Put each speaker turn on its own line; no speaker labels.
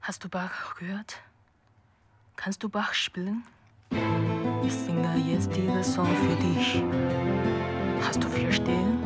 Hast du Bach gehört? Kannst du Bach spielen? Ich singe jetzt diesen Song für dich. Hast du 4 Stellen?